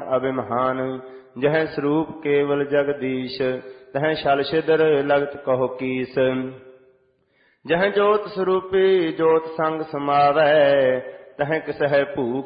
अभिमान। जह स्वरूप केवल जगदीश तह छल छिद्र लगत कहो कीस। जह जोत स्वरूपी जोत संग समावै तह किसह भूख